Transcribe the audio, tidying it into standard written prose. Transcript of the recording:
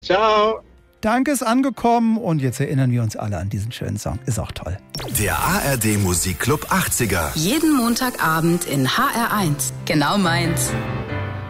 Ciao. Danke, ist angekommen und jetzt erinnern wir uns alle an diesen schönen Song. Ist auch toll. Der ARD Musikclub 80er. Jeden Montagabend in HR1. Genau meins.